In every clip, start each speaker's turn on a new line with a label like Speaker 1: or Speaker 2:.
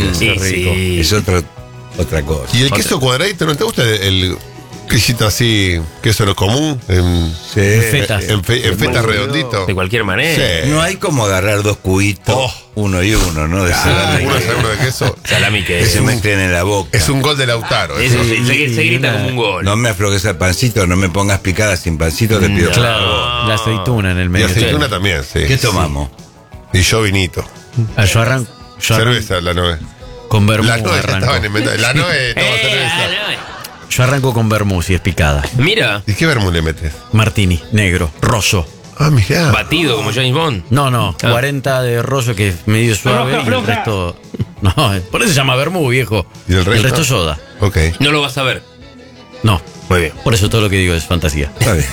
Speaker 1: Sí.
Speaker 2: Es otra cosa.
Speaker 3: ¿Y el queso cuadradito no te gusta? El quesito así, queso lo común, en
Speaker 1: Fetas.
Speaker 3: fetas redondito.
Speaker 1: De cualquier manera.
Speaker 3: Sí.
Speaker 2: No hay como agarrar dos cubitos, uno y uno, ¿no? De salami.
Speaker 3: Uno de queso.
Speaker 1: Salami
Speaker 2: Que
Speaker 1: que
Speaker 2: se mezclen en la boca.
Speaker 3: Es un gol de Lautaro.
Speaker 1: Eso sí, se grita como un gol.
Speaker 2: No me aflojes el pancito, no me pongas picada sin pancito, te pido.
Speaker 4: Claro, la aceituna en el
Speaker 3: Y
Speaker 4: medio.
Speaker 3: aceituna también, sí.
Speaker 2: ¿Qué tomamos?
Speaker 3: Y yo vinito.
Speaker 4: Yo arranco
Speaker 3: Cerveza, la Noe.
Speaker 4: con vermú.
Speaker 3: La Noe estaban inventando. La Noe toma cerveza.
Speaker 4: Yo arranco con vermú si es picada.
Speaker 1: Mira,
Speaker 3: ¿Y qué vermú le metes?
Speaker 4: Martini, negro, rosso.
Speaker 3: Ah, mirá.
Speaker 1: batido como James Bond.
Speaker 4: No, 40 de rosso que es medio suave y el resto. No, por eso se llama vermú, viejo.
Speaker 3: ¿Y el resto?
Speaker 4: soda.
Speaker 3: Ok.
Speaker 1: No lo vas a ver.
Speaker 4: No,
Speaker 1: Muy bien.
Speaker 4: por eso todo lo que digo es fantasía.
Speaker 2: Está bien.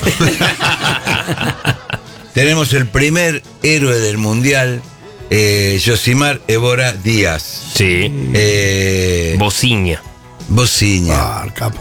Speaker 2: Tenemos el primer héroe del mundial, Yosimar Évora Díaz.
Speaker 1: Sí. Bociña.
Speaker 2: Bociña.
Speaker 3: Capo.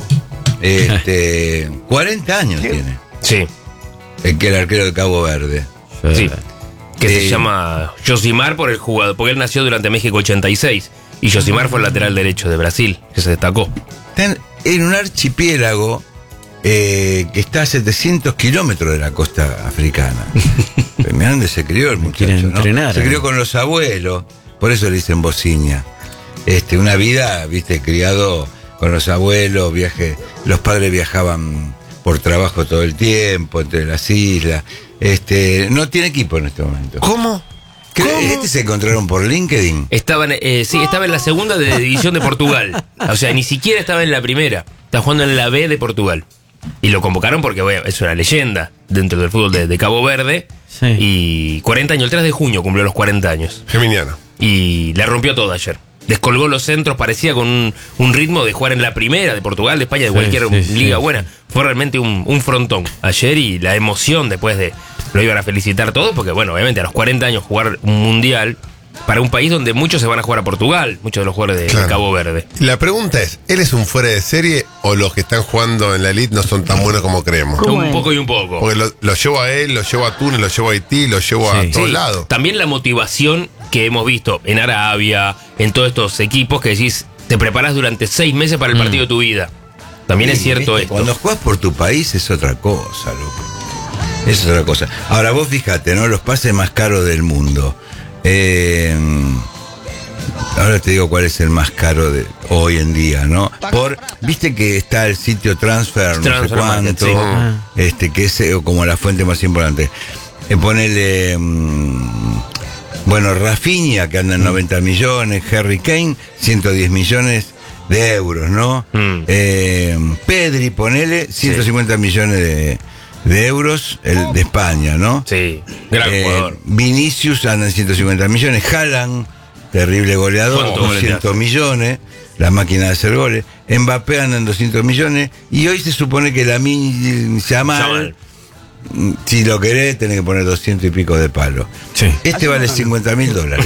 Speaker 2: 40 años tiene.
Speaker 1: Sí.
Speaker 2: El arquero de Cabo Verde.
Speaker 1: Sí. Que se
Speaker 2: Sí.
Speaker 1: llama Yosimar por el jugador, porque él nació durante México 86 y Yosimar fue el lateral derecho de Brasil, que se destacó.
Speaker 2: Está en un archipiélago que está a 700 kilómetros de la costa africana. Mirá dónde se crió el muchacho,
Speaker 4: Quiere
Speaker 2: ¿no?
Speaker 4: entrenar,
Speaker 2: Se crió con los abuelos, por eso le dicen Bociña. Una vida, viste, criado con los abuelos, los padres viajaban por trabajo todo el tiempo, entre las islas. No tiene equipo en este momento.
Speaker 3: ¿Cómo?
Speaker 2: Se encontraron por LinkedIn.
Speaker 1: Estaba en la segunda de división de Portugal. O sea, ni siquiera estaba en la primera. Estaba jugando en la B de Portugal. Y lo convocaron porque, bueno, es una leyenda dentro del fútbol de Cabo Verde.
Speaker 4: Sí.
Speaker 1: Y 40 años, el 3 de junio cumplió los 40 años.
Speaker 3: Geminiano.
Speaker 1: Y la rompió toda ayer. Descolgó los centros, parecía con un ritmo de jugar en la primera de Portugal, de España, de cualquier liga buena. Fue realmente un frontón ayer y la emoción después de... Lo iban a felicitar todos porque, bueno, obviamente a los 40 años jugar un mundial para un país donde muchos se van a jugar a Portugal, muchos de los jugadores de Cabo Verde.
Speaker 3: La pregunta es, ¿él es un fuera de serie o los que están jugando en la elite no son tan buenos como creemos?
Speaker 1: Un poco y un poco.
Speaker 3: Porque lo llevo a él, lo llevo a Túnez, lo llevo a Haití, lo llevo a todos lados.
Speaker 1: También la motivación que hemos visto en Arabia, en todos estos equipos que decís, te preparás durante 6 meses para el partido de tu vida. También es cierto esto.
Speaker 2: Cuando jugás por tu país es otra cosa, loco. Es otra cosa. Ahora vos fíjate, ¿no? Los pases más caros del mundo. Ahora te digo cuál es el más caro de hoy en día, ¿no? Viste que está el sitio Transfer, no sé cuánto, que es como la fuente más importante. Ponele, Rafinha, que anda en 90 millones, Harry Kane, 110 millones de euros, ¿no? Pedri, ponele, 150 millones de euros, el de España, ¿no?
Speaker 1: Sí, gran jugador.
Speaker 2: Vinicius anda en 150 millones, Haaland, terrible goleador, 200 millones, la máquina de hacer goles, Mbappé anda en 200 millones, y hoy se supone que Lamine Yamal, si lo querés, tenés que poner 200 y pico de palo.
Speaker 4: Sí.
Speaker 2: Vale $50.000.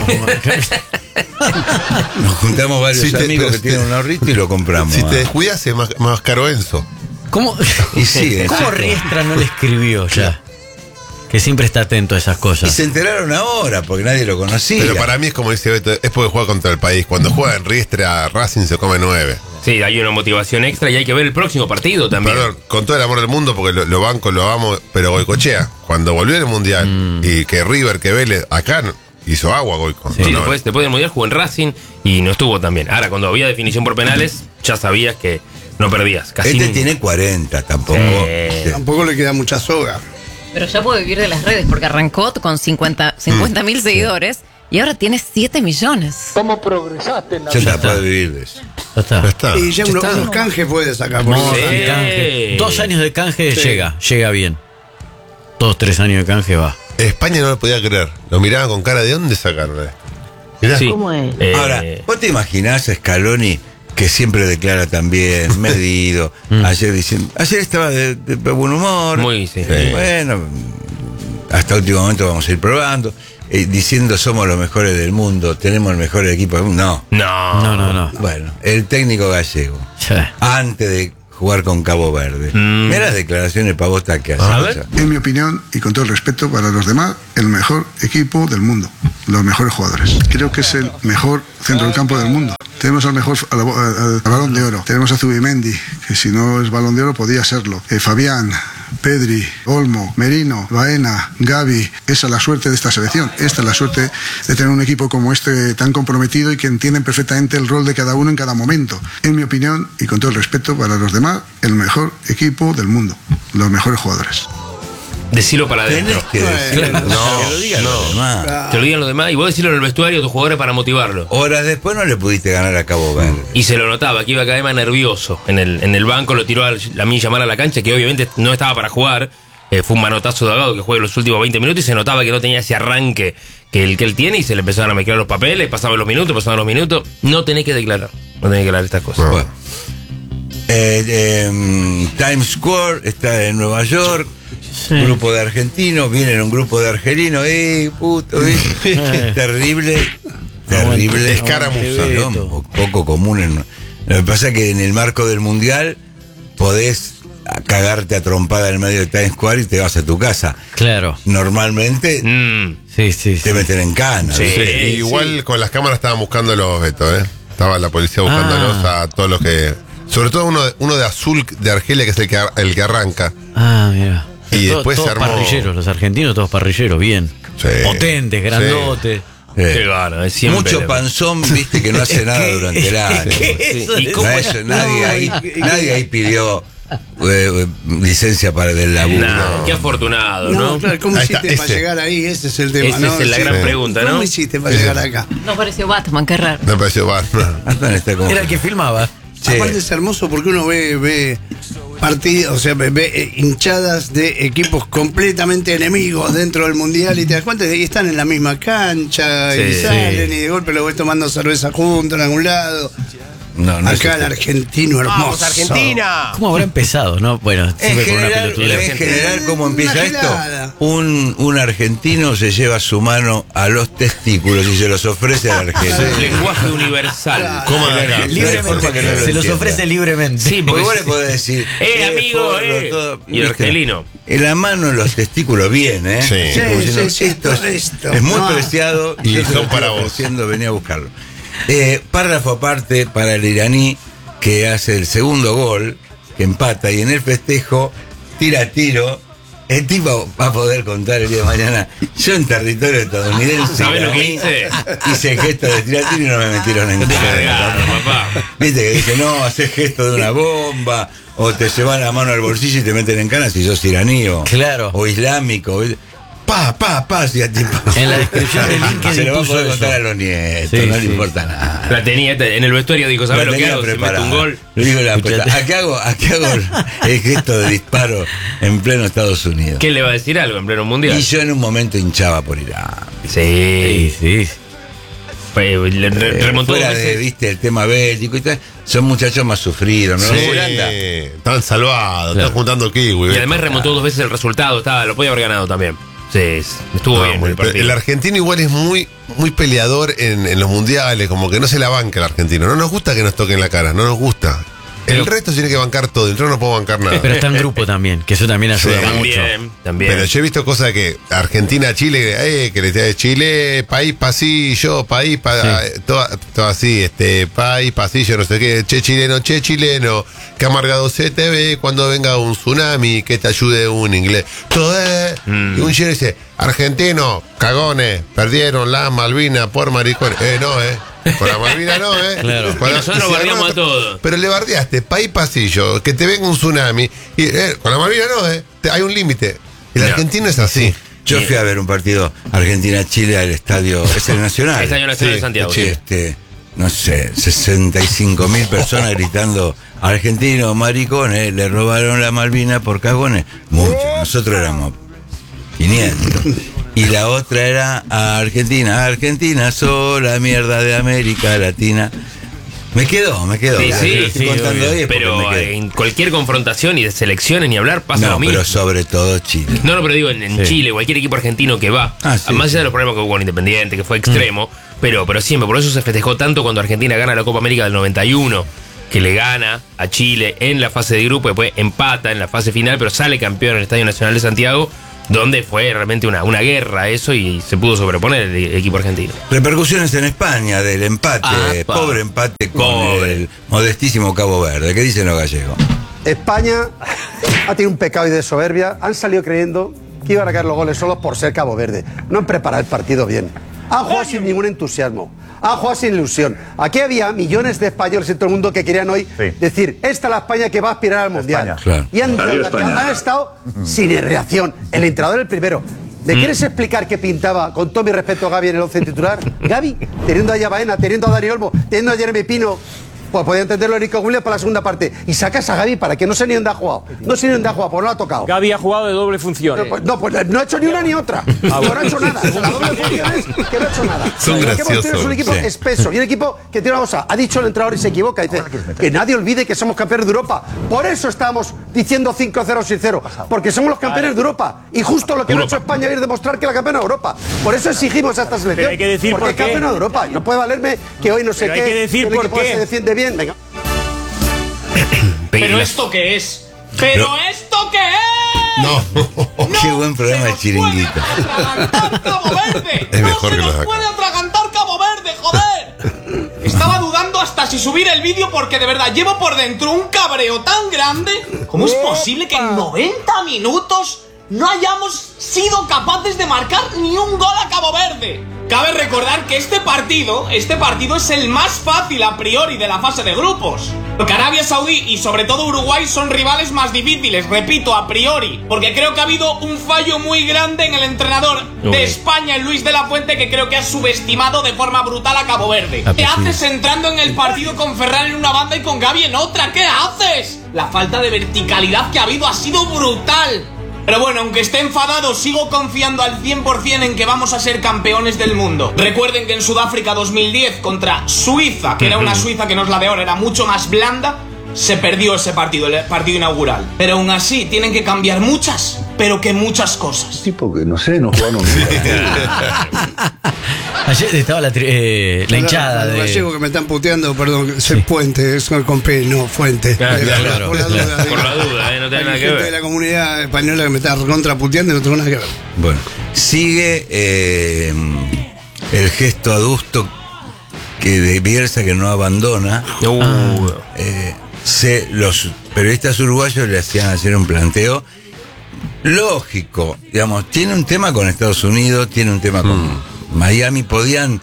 Speaker 2: Nos juntamos varios amigos que tienen un ahorrito y lo compramos.
Speaker 3: Si te descuidas es más caro Enzo.
Speaker 4: ¿Cómo,
Speaker 2: Y sí,
Speaker 4: ¿Cómo Riestra no le escribió ya? Que siempre está atento a esas
Speaker 2: Y
Speaker 4: cosas.
Speaker 2: se enteraron ahora, porque nadie lo conocía.
Speaker 3: Pero para mí es como dice Beto, es porque juega contra el país. Cuando juega en Riestra, Racing se come 9.
Speaker 1: Sí, hay una motivación extra y hay que ver el próximo partido también.
Speaker 3: Perdón, con todo el amor del mundo, porque lo banco, lo amo, pero Goicoechea, cuando volvió al Mundial, y que River, que Vélez, acá hizo agua Goico.
Speaker 1: Sí, después del Mundial jugó en Racing y no estuvo tan bien. Ahora, cuando había definición por penales, ya sabías que no perdías. Casi
Speaker 2: Tiene 40, tampoco.
Speaker 5: Tampoco le queda mucha soga.
Speaker 6: Pero ya puede vivir de las redes porque arrancó con 50.000 seguidores y ahora tiene 7 millones.
Speaker 7: ¿Cómo progresaste en la
Speaker 2: Yo
Speaker 7: vida?
Speaker 2: ya puedo vivir de eso.
Speaker 4: Ya está.
Speaker 3: Ya está.
Speaker 5: Y ya unos canjes puede sacar por
Speaker 4: No,
Speaker 5: ahí.
Speaker 1: Sí.
Speaker 4: canje. 2 años de canje llega bien. 2, 3 años de canje va.
Speaker 3: España no lo podía creer. Lo miraban con cara de ¿dónde sacaron esto? Mirá.
Speaker 1: Sí.
Speaker 7: ¿Cómo es?
Speaker 2: Ahora, ¿vos te imaginás a Scaloni, que siempre declara también, medido? Ayer estaba de buen humor.
Speaker 1: Muy, sí.
Speaker 2: Bueno, hasta último momento vamos a ir probando. Diciendo somos los mejores del mundo, tenemos el mejor equipo del mundo. No.
Speaker 1: No.
Speaker 4: No.
Speaker 2: Bueno, el técnico gallego,
Speaker 4: Sí.
Speaker 2: antes de jugar con Cabo Verde. Mira las declaraciones pavotas que hace.
Speaker 1: A ver.
Speaker 7: En mi opinión, y con todo el respeto para los demás, el mejor equipo del mundo. Los mejores jugadores. Creo que es el mejor centro del campo del mundo. Tenemos al mejor al Balón de Oro. Tenemos a Zubimendi, que si no es Balón de Oro podía serlo. Fabián, Pedri, Olmo, Merino, Baena, Gavi. Esa es la suerte de esta selección. Esta es la suerte de tener un equipo como este tan comprometido y que entienden perfectamente el rol de cada uno en cada momento. En mi opinión, y con todo el respeto para los demás, el mejor equipo del mundo. Los mejores jugadores.
Speaker 1: Decilo para adentro.
Speaker 2: Tenés que decirlo.
Speaker 3: No,
Speaker 2: que lo digan los demás.
Speaker 1: Te lo digan los demás y vos decirlo en el vestuario a tus jugadores para motivarlo.
Speaker 2: Horas después no le pudiste ganar a Cabo Verde.
Speaker 1: Y se lo notaba, que iba cada vez más nervioso. En el banco lo tiró a Lamine Yamal a la cancha, que obviamente no estaba para jugar. Fue un manotazo de Agado que juega los últimos 20 minutos y se notaba que no tenía ese arranque que él tiene y se le empezaron a mezclar los papeles, pasaban los minutos. No tenés que declarar. No tenés que declarar estas cosas.
Speaker 2: No. Bueno. Times Square está en Nueva York. Un grupo de argentinos, vienen un grupo de argelinos, puto, terrible,
Speaker 3: escaramuza,
Speaker 2: ¿no? Poco común. Lo que pasa es que en el marco del mundial podés cagarte a trompada en el medio de Times Square y te vas a tu casa.
Speaker 4: Claro.
Speaker 2: Normalmente te meten en cana.
Speaker 1: Sí.
Speaker 3: Igual con las cámaras estaban buscando los Beto, Estaba la policía buscándolos a todos los que. Sobre todo uno de azul de Argelia, que es el que arranca.
Speaker 4: Mira.
Speaker 3: Y después
Speaker 4: todos
Speaker 3: se armó.
Speaker 4: Parrilleros, los argentinos, todos parrilleros, bien.
Speaker 3: Sí.
Speaker 4: Potentes, grandotes.
Speaker 1: Qué gana, siempre.
Speaker 2: Mucho panzón, viste, que no hace nada durante el año.
Speaker 1: ¿Y cómo
Speaker 2: Nadie ahí pidió licencia para el laburo.
Speaker 1: No, qué afortunado, ¿no?
Speaker 5: Claro, ¿cómo
Speaker 3: Ahí
Speaker 5: hiciste
Speaker 3: está,
Speaker 5: para llegar ahí? Ese es el tema,
Speaker 1: Esa
Speaker 5: ¿no?
Speaker 1: es la gran pregunta, ¿no?
Speaker 5: ¿Cómo hiciste para llegar acá?
Speaker 6: No pareció Batman, qué raro.
Speaker 3: Me pareció Batman.
Speaker 2: Está como...
Speaker 4: Era el que filmaba.
Speaker 2: Sí.
Speaker 5: Aparte es hermoso porque uno ve partidos, o sea, ve hinchadas de equipos completamente enemigos dentro del mundial y te das cuenta de que están en la misma cancha y salen y de golpe lo ves tomando cerveza juntos en algún lado.
Speaker 2: No
Speaker 5: acá el argentino hermoso.
Speaker 8: ¡Vamos, Argentina!
Speaker 4: ¿Cómo habrá empezado, no? Bueno, siempre con una pelotudez.
Speaker 2: En general, ¿cómo empieza
Speaker 5: Una
Speaker 2: esto?
Speaker 5: gelada.
Speaker 2: Un argentino se lleva su mano a los testículos y se los ofrece al argentino.
Speaker 1: Lenguaje universal.
Speaker 3: ¿Cómo era?
Speaker 4: Libremente. Se los ofrece libremente.
Speaker 1: Sí,
Speaker 2: Porque
Speaker 1: porque
Speaker 2: vos le podés decir,
Speaker 1: amigo,
Speaker 2: forro, todo.
Speaker 1: Y el argelino.
Speaker 2: La mano en los testículos bien,
Speaker 3: Sí.
Speaker 2: Como diciendo,
Speaker 5: sí,
Speaker 2: esto
Speaker 5: esto.
Speaker 2: es muy preciado
Speaker 3: Y
Speaker 2: yo te lo
Speaker 3: son para
Speaker 2: estoy
Speaker 3: vos.
Speaker 2: ofreciendo, venía a buscarlo. Párrafo aparte para el iraní que hace el segundo gol, que empata, y en el festejo tiro. El tipo va a poder contar el día de mañana. Yo en territorio estadounidense
Speaker 1: ¿Sabés lo que hice?
Speaker 2: hice el gesto de tirar tiro y no me metieron en
Speaker 1: Te
Speaker 2: cara.
Speaker 1: cargaron, papá.
Speaker 2: Viste que dice, no, haces gesto de una bomba, o te llevan la mano al bolsillo y te meten en cana si sos iraní
Speaker 4: Claro.
Speaker 2: o islámico. Si a tipo.
Speaker 4: En la descripción del link
Speaker 2: se lo va a
Speaker 4: puso
Speaker 2: poder
Speaker 4: eso.
Speaker 2: contar a los nietos,
Speaker 4: Sí,
Speaker 2: no
Speaker 4: sí.
Speaker 2: le importa nada.
Speaker 1: La tenía en el vestuario, dijo, ¿sabes
Speaker 2: La
Speaker 1: lo que
Speaker 2: tenía
Speaker 1: hago? Si meto
Speaker 2: preparada.
Speaker 1: un gol.
Speaker 2: Le digo la
Speaker 4: Escuchate.
Speaker 2: puta, ¿a qué hago el gesto de disparo en pleno Estados Unidos?
Speaker 1: ¿Quién le va a decir algo en pleno mundial?
Speaker 2: Y yo en un momento hinchaba por Irán.
Speaker 1: Sí.
Speaker 4: Sí.
Speaker 1: Remontó dos
Speaker 2: Fuera de,
Speaker 1: veces.
Speaker 2: viste, el tema bélico y tal, son muchachos más sufridos, ¿no?
Speaker 3: Sí,
Speaker 2: Holanda.
Speaker 3: están salvados, están juntando kiwi.
Speaker 1: Y además remontó dos veces el resultado. Lo podía haber ganado también. Sí, estuvo bien el partido.
Speaker 3: El argentino igual es muy peleador en los mundiales, como que no se la banca el argentino. No nos gusta que nos toquen la cara, no nos gusta. El resto tiene que bancar todo, yo no puedo bancar nada.
Speaker 4: Pero está en grupo también, que eso también ayuda mucho.
Speaker 1: También.
Speaker 3: Pero yo he visto cosas que Argentina-Chile, que le decía Chile, país, pasillo, país, todo así, país, pasillo, no sé qué, che chileno, que amargado se te ve cuando venga un tsunami, que te ayude un inglés. Todo es. Y un chileno dice, argentino, cagones, perdieron la Malvina por maricones. Con la Malvina no,
Speaker 4: Claro.
Speaker 1: Y nosotros nos bardeamos a todos.
Speaker 3: Pero le bardeaste, país pasillo, que te venga un tsunami. Y con la Malvina no, hay un límite. El argentino es así.
Speaker 2: Yo fui a ver un partido Argentina-Chile al estadio, es el Nacional.
Speaker 1: El Estadio Nacional de Santiago.
Speaker 2: Sí, no sé, 65.000 personas gritando, argentinos, maricones, le robaron la Malvina por cagones. Muchos, nosotros éramos 500. Y la otra era Argentina sola, mierda de América Latina. Me quedó.
Speaker 1: Sí,
Speaker 2: Estoy contando
Speaker 1: obvio.
Speaker 2: hoy es porque
Speaker 1: Pero
Speaker 2: me quedé.
Speaker 1: en cualquier confrontación y de selecciones ni hablar pasa lo
Speaker 2: No,
Speaker 1: mismo.
Speaker 2: pero sobre todo Chile.
Speaker 1: No, pero digo, en Chile, cualquier equipo argentino que va,
Speaker 2: Sí,
Speaker 1: más allá de los problemas que hubo con Independiente, que fue extremo, pero siempre, por eso se festejó tanto cuando Argentina gana la Copa América del 91. que le gana a Chile en la fase de grupo, después empata en la fase final, pero sale campeón en el Estadio Nacional de Santiago, donde fue realmente una guerra eso y se pudo sobreponer el equipo argentino.
Speaker 2: Repercusiones en España del empate, pobre empate con el modestísimo Cabo Verde. ¿Qué dicen los gallegos?
Speaker 8: España ha tenido un pecado y de soberbia. Han salido creyendo que iban a caer los goles solos por ser Cabo Verde. No han preparado el partido bien. Han jugado sin ningún entusiasmo. Han jugado sin ilusión. Aquí había millones de españoles en todo el mundo que querían hoy decir, esta es la España que va a aspirar al Mundial.
Speaker 2: Claro.
Speaker 8: Y han estado sin reacción. El entrenador el primero. ¿Me quieres explicar qué pintaba, con todo mi respeto, Gavi en el 11 titular? Gavi, teniendo a Baena, teniendo a Dani Olmo, teniendo a Jeremy Pino, pues podía entenderlo Nico Williams para la segunda parte. Y sacas a Gavi para que no sé ni dónde ha jugado. No sé ni dónde ha jugado, pues no lo ha tocado.
Speaker 9: Gavi ha jugado de doble función.
Speaker 8: Pues no ha hecho ni una ni otra. No ha hecho nada. La doble función es que no ha hecho nada.
Speaker 3: Son graciosos.
Speaker 8: Es un equipo espeso. Y un equipo que tiene una cosa. Ha dicho el entrenador y se equivoca. Dice que nadie olvide que somos campeones de Europa. Por eso estamos diciendo 5-0, 6-0. Porque somos los campeones de Europa. Y justo lo que no ha hecho España es demostrar que la campeona de Europa. Por eso exigimos a esta selección.
Speaker 9: Pero hay que decir
Speaker 8: porque
Speaker 9: por qué.
Speaker 8: Es campeona de Europa. Y no puede valerme que hoy no sé
Speaker 9: pero
Speaker 8: qué.
Speaker 9: Hay que decir
Speaker 8: que
Speaker 9: por qué.
Speaker 8: Se defiende bien. Venga.
Speaker 10: ¿Pero esto qué es? ¿Pero esto qué es?
Speaker 3: No.
Speaker 2: Qué buen programa el Chiringuito.
Speaker 10: Cabo Verde.
Speaker 3: Es mejor que
Speaker 10: no
Speaker 3: los
Speaker 10: se nos puede atragantar Cabo Verde, joder. Estaba dudando hasta si subir el vídeo porque de verdad llevo por dentro un cabreo tan grande. ¿Cómo es posible que en 90 minutos no hayamos sido capaces de marcar ni un gol a Cabo Verde? Cabe recordar que este partido es el más fácil a priori de la fase de grupos. Porque Arabia Saudí y sobre todo Uruguay son rivales más difíciles, repito, a priori. Porque creo que ha habido un fallo muy grande en el entrenador de España, el Luis de la Fuente, que creo que ha subestimado de forma brutal a Cabo Verde. ¿Qué haces entrando en el partido con Ferran en una banda y con Gavi en otra? ¿Qué haces? La falta de verticalidad que ha habido ha sido brutal. Pero bueno, aunque esté enfadado, sigo confiando al 100% en que vamos a ser campeones del mundo. Recuerden que en Sudáfrica 2010 contra Suiza, que era una Suiza que no es la de ahora, era mucho más blanda, se perdió ese partido, el partido inaugural. Pero aún así, tienen que cambiar muchas, pero que muchas cosas.
Speaker 7: Sí, porque no sé, no jugaron
Speaker 4: Ayer estaba la hinchada de...
Speaker 5: gallego que me están puteando, perdón, es Puente, es con P, no Fuente.
Speaker 1: Claro.
Speaker 5: Por la duda,
Speaker 1: no tiene nada
Speaker 5: hay
Speaker 1: que
Speaker 5: gente
Speaker 1: ver.
Speaker 5: de la comunidad española que me está contraputeando y no tengo nada que ver.
Speaker 2: Bueno, sigue el gesto adusto que de Bielsa que no abandona. Los periodistas uruguayos le hacían hacer un planteo lógico, digamos, tiene un tema con Estados Unidos, tiene un tema con Miami, podían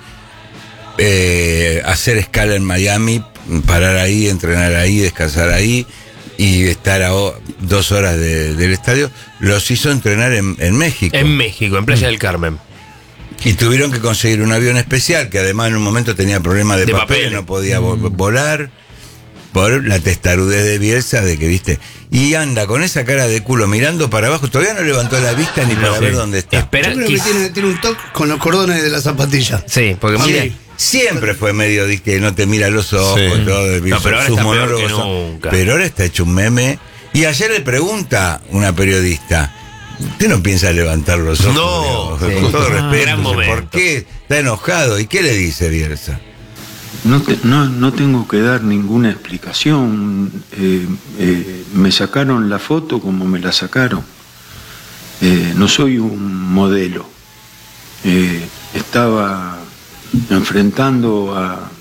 Speaker 2: hacer escala en Miami, parar ahí, entrenar ahí, descansar ahí y estar a 2 horas del estadio. Los hizo entrenar en México.
Speaker 1: En México, en Playa del Carmen.
Speaker 2: Y tuvieron que conseguir un avión especial que además en un momento tenía problemas de papel, no podía volar por la testarudez de Bielsa de que, viste, y anda con esa cara de culo mirando para abajo, todavía no levantó la vista ni para ver dónde está.
Speaker 5: Yo creo que tiene un toque con los cordones de las zapatillas.
Speaker 1: Sí, porque
Speaker 2: siempre fue medio que no te mira los ojos, todo,
Speaker 1: no, pero ahora
Speaker 2: sus
Speaker 1: está
Speaker 2: monólogos
Speaker 1: peor que nunca.
Speaker 2: Pero ahora está hecho un meme. Y ayer le pregunta una periodista, ¿usted no piensa levantar los ojos?
Speaker 3: No,
Speaker 2: con todo respeto,
Speaker 1: gran momento.
Speaker 2: ¿por qué está enojado? ¿Y qué le dice Bielsa?
Speaker 11: No tengo que dar ninguna explicación. Me sacaron la foto como me la sacaron. No soy un modelo. Estaba enfrentando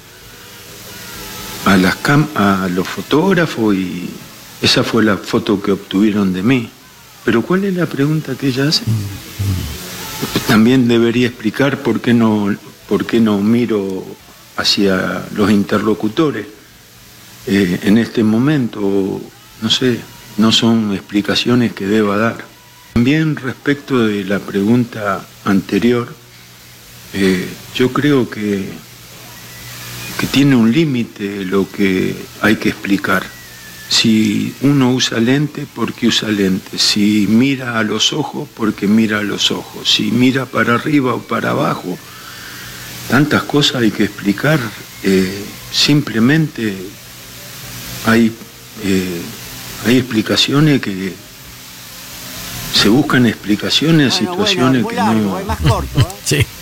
Speaker 11: a los fotógrafos y esa fue la foto que obtuvieron de mí. Pero ¿cuál es la pregunta que ella hace? También debería explicar por qué no miro hacia los interlocutores en este momento. No sé, no son explicaciones que deba dar. También respecto de la pregunta anterior, yo creo que tiene un límite lo que hay que explicar. Si uno usa lente, ¿por qué usa lente? Si mira a los ojos, ¿por qué mira a los ojos? Si mira para arriba o para abajo, tantas cosas hay que explicar. Simplemente hay explicaciones que se buscan explicaciones a situaciones que no.
Speaker 8: Es más corto,
Speaker 4: Sí.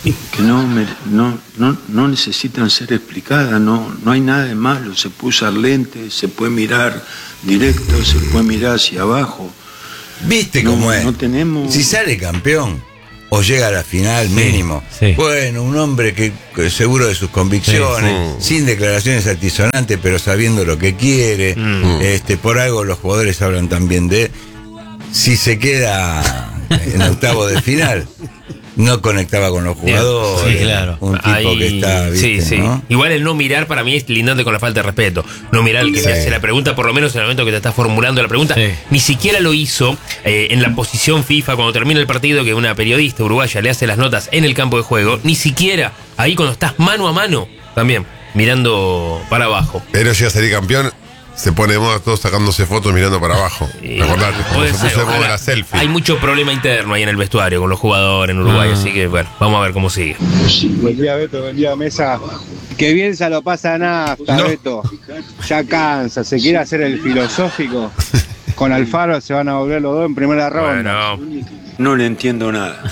Speaker 11: que no necesitan ser explicadas, no hay nada de malo, se puede usar lentes, se puede mirar directo, se puede mirar hacia abajo.
Speaker 2: ¿Viste cómo es?
Speaker 11: No tenemos...
Speaker 2: Si sale campeón o llega a la final mínimo, bueno, un hombre que seguro de sus convicciones, sin declaraciones altisonantes, pero sabiendo lo que quiere, por algo los jugadores hablan también de él. Si se queda en octavo de final, no conectaba con los jugadores.
Speaker 4: Sí, claro.
Speaker 2: Un tipo que está, ¿viste, no?
Speaker 1: Igual el no mirar para mí es lindante con la falta de respeto. No mirar al que me hace la pregunta, por lo menos en el momento que te está formulando la pregunta. Ni siquiera lo hizo en la posición FIFA cuando termina el partido, que una periodista uruguaya le hace las notas en el campo de juego. Ni siquiera ahí cuando estás mano a mano, también mirando para abajo.
Speaker 3: Pero llega a salir campeón, se pone de moda todos sacándose fotos mirando para abajo. Acordate, como se puso de moda la selfie.
Speaker 1: Hay mucho problema interno ahí en el vestuario con los jugadores en Uruguay, así que bueno, vamos a ver cómo sigue.
Speaker 9: Buen día, Beto, buen día, Mesa. Que Bielsa lo pasa nafta, Beto. Ya cansa, se quiere hacer el filosófico. Con Alfaro se van a volver los dos en primera ronda.
Speaker 11: Bueno, no le entiendo nada.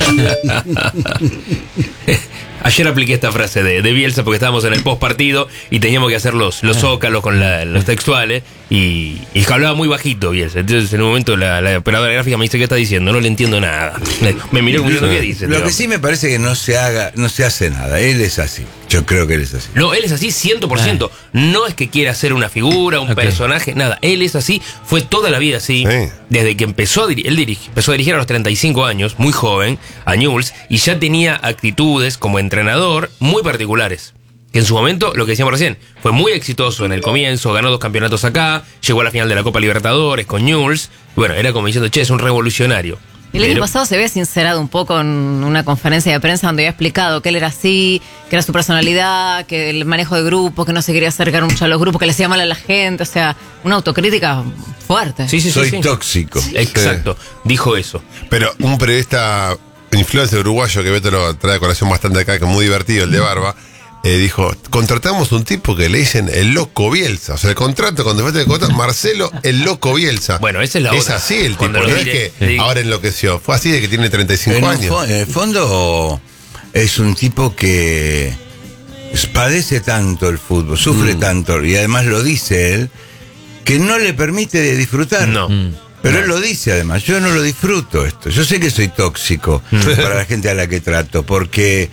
Speaker 1: Ayer apliqué esta frase de Bielsa porque estábamos en el post partido y teníamos que hacer los zócalos con los textuales y hablaba muy bajito Bielsa. Entonces en un momento la operadora gráfica me dice: ¿qué está diciendo? No le entiendo nada. Me miró como diciendo: ¿qué dice?
Speaker 2: Lo que sí me parece que no se hace nada. Él es así. Yo creo que él es así.
Speaker 1: No, él es así 100%. No es que quiera ser una figura, un personaje, nada. Él es así. Fue toda la vida así. Desde que empezó empezó a dirigir a los 35 años, muy joven, a Newell's, y ya tenía actitudes como entrenador muy particulares. Que en su momento, lo que decíamos recién, fue muy exitoso en el comienzo, ganó 2 campeonatos acá, llegó a la final de la Copa Libertadores con Newell's. Bueno, era como diciendo: che, es un revolucionario.
Speaker 6: El año pasado se había sincerado un poco en una conferencia de prensa donde había explicado que él era así, que era su personalidad, que el manejo de grupo, que no se quería acercar mucho a los grupos, que le hacía mal a la gente, o sea, una autocrítica fuerte.
Speaker 2: Soy tóxico.
Speaker 1: Exacto, dijo eso.
Speaker 3: Pero un periodista influencer uruguayo que Beto lo trae a colación bastante acá, que es muy divertido, el de Barba, dijo: contratamos un tipo que le dicen el loco Bielsa. O sea, el contrato, cuando fue el contrato, Marcelo el loco Bielsa.
Speaker 1: Bueno, esa es la otra.
Speaker 3: Es así el tipo, no es que ahora enloqueció. Fue así de que tiene 35 años.
Speaker 2: En el fondo es un tipo que padece tanto el fútbol, sufre tanto, y además lo dice él, que no le permite disfrutar.
Speaker 1: No.
Speaker 2: Pero él lo dice además: yo no lo disfruto esto. Yo sé que soy tóxico para la gente a la que trato, porque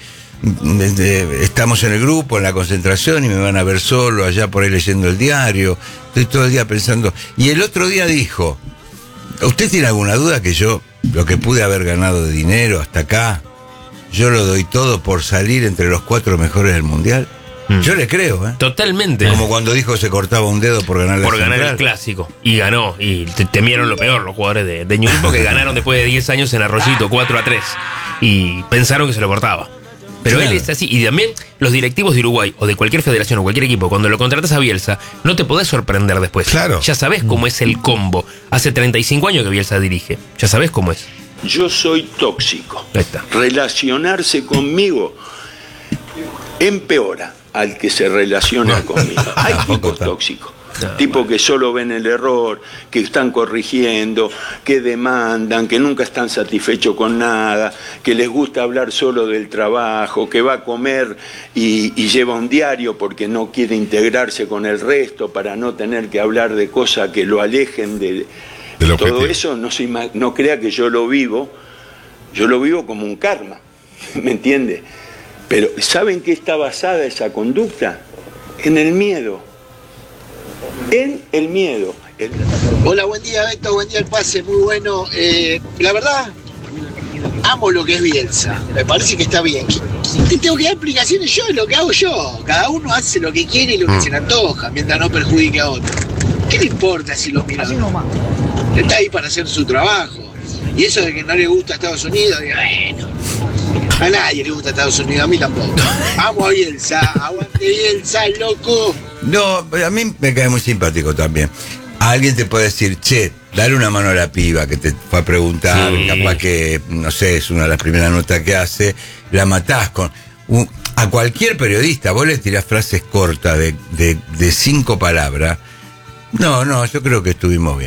Speaker 2: estamos en el grupo, en la concentración, y me van a ver solo allá por ahí leyendo el diario. Estoy todo el día pensando. Y el otro día dijo: ¿usted tiene alguna duda que yo, lo que pude haber ganado de dinero hasta acá, yo lo doy todo por salir entre los 4 mejores del mundial? Yo le creo,
Speaker 1: Totalmente.
Speaker 2: Como cuando dijo se cortaba un dedo por ganar
Speaker 1: el clásico. Y ganó. Y temieron lo peor los jugadores de Newell's, porque ganaron después de 10 años en Arroyito 4-3. Y pensaron que se lo cortaba. Pero él es así. Y también los directivos de Uruguay o de cualquier federación o cualquier equipo, cuando lo contratas a Bielsa, no te podés sorprender después.
Speaker 3: Claro.
Speaker 1: Ya sabés cómo es el combo. Hace 35 años que Bielsa dirige. Ya sabés cómo es.
Speaker 11: Yo soy tóxico.
Speaker 1: Ahí está.
Speaker 11: Relacionarse conmigo empeora al que se relaciona conmigo. Hay tipos tóxicos. Tipos que solo ven el error, que están corrigiendo, que demandan, que nunca están satisfechos con nada, que les gusta hablar solo del trabajo, que va a comer y lleva un diario porque no quiere integrarse con el resto para no tener que hablar de cosas que lo alejen de todo eso. No crea que yo lo vivo como un karma, ¿me entiende? Pero ¿saben qué está basada esa conducta? En el miedo. En el miedo.
Speaker 12: Hola, buen día, Beto, buen día el pase, muy bueno. La verdad, amo lo que es Bielsa, me parece que está bien. Te tengo que dar explicaciones yo de lo que hago yo. Cada uno hace lo que quiere y lo que se le antoja, mientras no perjudique a otro. ¿Qué le importa si lo mira? Está ahí para hacer su trabajo. Y eso de que no le gusta Estados Unidos, bueno, a nadie le gusta Estados Unidos, a mí tampoco. Amo a Bielsa, aguante Bielsa, loco.
Speaker 2: No, a mí me cae muy simpático también. Alguien te puede decir: che, dale una mano a la piba que te fue a preguntar, capaz que, no sé, es una de las primeras notas que hace, la matás con... a cualquier periodista, vos le tirás frases cortas de 5 palabras. No, yo creo que estuvimos bien.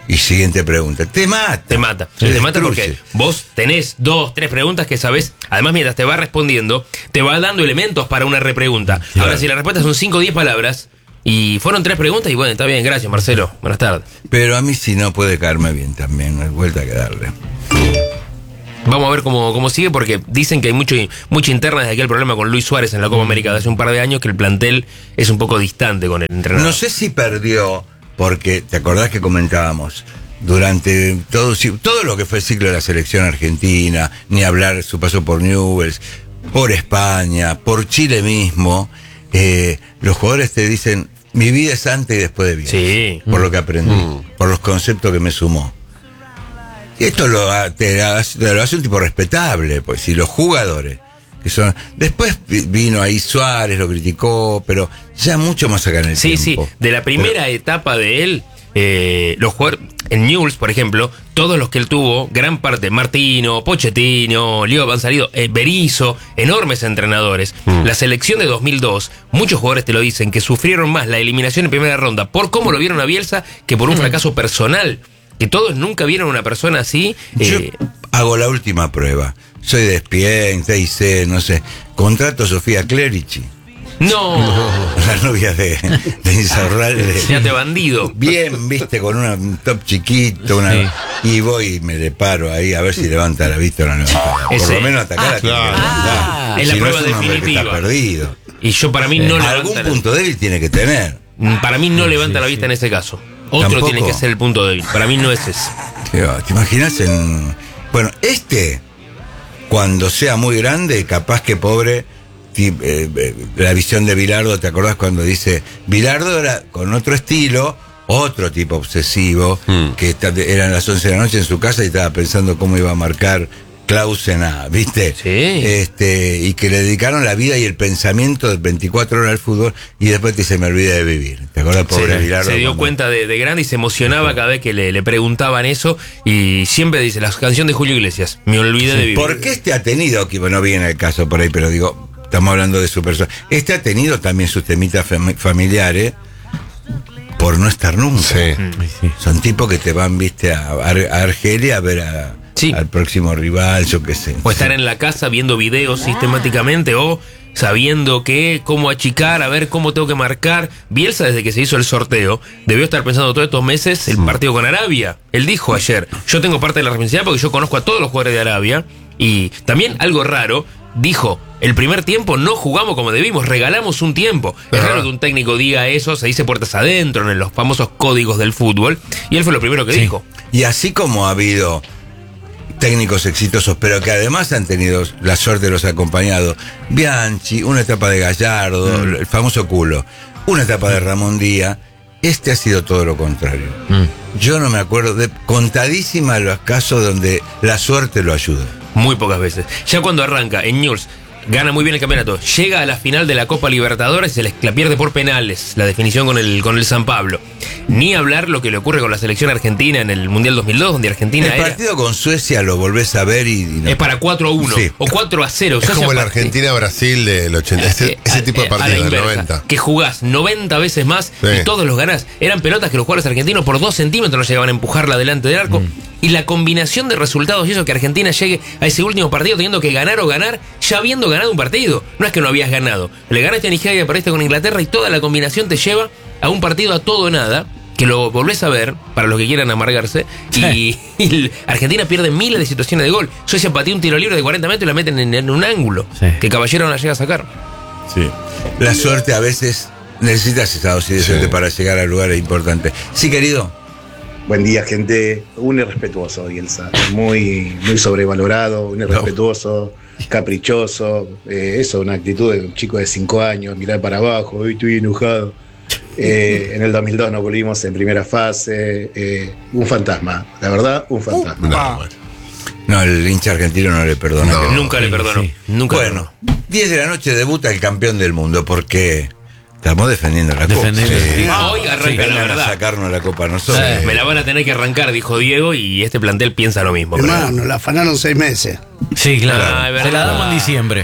Speaker 2: Y siguiente pregunta. Te mata.
Speaker 1: Te mata. Te mata porque vos tenés 2, 3 preguntas que sabés. Además, mientras te va respondiendo, te va dando elementos para una repregunta. Claro. Ahora, si la respuesta son 5 o 10 palabras, y fueron 3 preguntas, y bueno, está bien, gracias, Marcelo. Buenas tardes.
Speaker 2: Pero a mí si no puede caerme bien también, no hay vuelta que darle.
Speaker 1: Vamos a ver cómo sigue, porque dicen que hay mucha interna desde aquel problema con Luis Suárez en la Copa América de hace un par de años, que el plantel es un poco distante con el entrenador.
Speaker 2: No sé si perdió, porque te acordás que comentábamos, durante todo lo que fue el ciclo de la selección argentina, ni hablar su paso por Newell's, por España, por Chile mismo, los jugadores te dicen, mi vida es antes y después de Bielsa.
Speaker 1: Sí.
Speaker 2: Por lo que aprendí, por los conceptos que me sumó. Y esto te lo hace un tipo respetable, pues si los jugadores que son. Después vino ahí Suárez, lo criticó, pero ya mucho más acá en el tiempo.
Speaker 1: Sí, de la primera etapa de él, los jugadores, en Newell's, por ejemplo, todos los que él tuvo, gran parte, Martino, Pochettino, Leo Banzarido, Berizzo, enormes entrenadores. La selección de 2002, muchos jugadores te lo dicen, que sufrieron más la eliminación en primera ronda por cómo lo vieron a Bielsa que por un fracaso personal. Que todos nunca vieron a una persona así.
Speaker 2: Yo hago la última prueba. Soy de Spien, TIC, no sé. Contrato a Sofía Clerici.
Speaker 1: No.
Speaker 2: La novia de Insaurralde.
Speaker 1: Ya te bandido.
Speaker 2: Bien, viste, con un top chiquito. Y voy y me le paro ahí a ver si levanta la vista o no levanta. Por lo menos atacar a
Speaker 1: claro. Es la prueba definitiva.
Speaker 2: Está perdido.
Speaker 1: Y yo para mí no levanta.
Speaker 2: Algún punto débil tiene que tener.
Speaker 1: Para mí no levanta la vista en ese caso. Otro
Speaker 2: ¿Tampoco?
Speaker 1: Tiene que ser el punto débil. Para mí no es ese.
Speaker 2: ¿Te imaginas en...? Bueno, cuando sea muy grande, capaz que pobre... la visión de Bilardo, ¿te acordás cuando dice? Bilardo era con otro estilo, otro tipo obsesivo, que eran las 11 de la noche en su casa y estaba pensando cómo iba a marcar Clausen ¿viste?
Speaker 1: Sí.
Speaker 2: Y que le dedicaron la vida y el pensamiento de 24 horas al fútbol y después se me olvida de vivir. ¿Te acuerdas, pobre Bilardo?
Speaker 1: Se dio cuenta de grande y se emocionaba cada vez que le preguntaban eso y siempre dice, la canción de Julio Iglesias, me olvidé de vivir.
Speaker 2: ¿Por qué ha tenido, que no viene el caso por ahí, pero digo, estamos hablando de su persona, ha tenido también sus temitas familiares por no estar nunca.
Speaker 3: Sí.
Speaker 2: Son tipos que te van, viste, a Argelia a ver al próximo rival, yo qué sé.
Speaker 1: O estar en la casa viendo videos sistemáticamente o sabiendo cómo achicar, a ver cómo tengo que marcar. Bielsa, desde que se hizo el sorteo, debió estar pensando todos estos meses el partido con Arabia. Él dijo ayer, yo tengo parte de la responsabilidad porque yo conozco a todos los jugadores de Arabia. Y también algo raro, dijo, el primer tiempo no jugamos como debimos, regalamos un tiempo. Es raro que un técnico diga eso, se dice puertas adentro, en los famosos códigos del fútbol. Y él fue lo primero que dijo.
Speaker 2: Y así como ha habido técnicos exitosos, pero que además han tenido la suerte de los acompañados. Bianchi, una etapa de Gallardo, el famoso culo, una etapa de Ramón Díaz. Ha sido todo lo contrario. Yo no me acuerdo de contadísimas los casos donde la suerte lo ayuda.
Speaker 1: Muy pocas veces. Ya cuando arranca en Newell's, gana muy bien el campeonato, llega a la final de la Copa Libertadores y la pierde por penales, la definición con el San Pablo. Ni hablar lo que le ocurre con la selección argentina en el Mundial 2002, donde Argentina
Speaker 2: el partido con Suecia lo volvés a ver y no.
Speaker 1: Es para 4-1 o 4-0.
Speaker 3: Es como el Argentina-Brasil del 80, ese tipo de partido del 90.
Speaker 1: Que jugás 90 veces más y todos los ganás. Eran pelotas que los jugadores argentinos por 2 centímetros no llegaban a empujarla delante del arco. Y la combinación de resultados y eso, que Argentina llegue a ese último partido teniendo que ganar o ganar, ya habiendo ganado un partido. No es que no habías ganado. Le ganaste a Nigeria, perdiste con Inglaterra y toda la combinación te lleva a un partido a todo o nada, que lo volvés a ver, para los que quieran amargarse, y Argentina pierde miles de situaciones de gol. Suecia patea un tiro libre de 40 metros y la meten en un ángulo, que Caballero no la llega a sacar.
Speaker 2: Sí. La suerte a veces necesitas esa dosis de suerte para llegar a lugares importantes. Sí, querido.
Speaker 13: Buen día, gente. Un irrespetuoso, Bielsa. Muy sobrevalorado, un irrespetuoso, caprichoso. Eso, una actitud de un chico de 5 años, mirar para abajo, hoy estoy enojado. En el 2002 nos volvimos en primera fase. Un fantasma, la verdad, un fantasma.
Speaker 2: No, el hincha argentino no le perdona.
Speaker 1: No, nunca le perdonó. Nunca.
Speaker 2: Bueno, 10 de la noche debuta el campeón del mundo, porque estamos defendiendo la Copa.
Speaker 1: Hoy arranca la verdad.
Speaker 2: A sacarnos la Copa nosotros.
Speaker 1: Me la van a tener que arrancar, dijo Diego, y este plantel piensa lo mismo.
Speaker 5: Hermano, nos la afanaron 6 meses.
Speaker 4: Sí, claro. Se la damos en diciembre.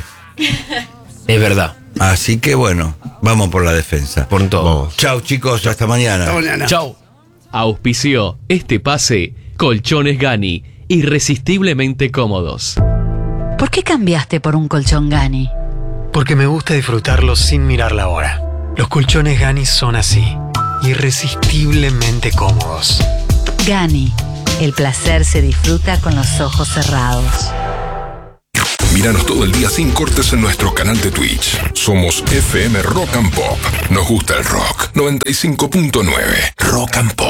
Speaker 1: Es verdad.
Speaker 2: Así que bueno, vamos por la defensa.
Speaker 1: Por todo.
Speaker 2: Chau, chicos, hasta mañana.
Speaker 5: Hasta mañana.
Speaker 4: Chau.
Speaker 14: Auspició este pase Colchones Gani, irresistiblemente cómodos.
Speaker 15: ¿Por qué cambiaste por un colchón Gani?
Speaker 16: Porque me gusta disfrutarlo sin mirar la hora. Los colchones Gani son así, irresistiblemente cómodos.
Speaker 15: Gani, el placer se disfruta con los ojos cerrados.
Speaker 17: Míranos todo el día sin cortes en nuestro canal de Twitch. Somos FM Rock and Pop. Nos gusta el rock. 95.9 Rock and Pop.